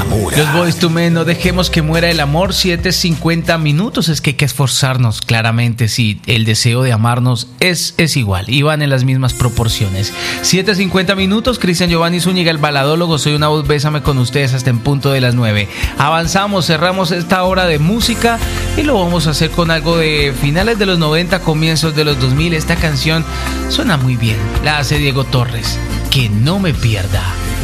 enamora. Los Boyz II Men, no dejemos que muera el amor. 7:50 minutos. Es que hay que esforzarnos, claramente. Sí, el deseo de amarnos es igual y van en las mismas proporciones. 7:50 minutos. Cristian Giovanni Zúñiga, el baladólogo. Soy una voz, bésame con ustedes hasta en punto de las 9. Avanzamos, cerramos esta hora de música y lo vamos a hacer con algo de finales de los 90, comienzos de los 2000. Esta canción suena muy bien. La hace Diego Torres. Que no me pierda.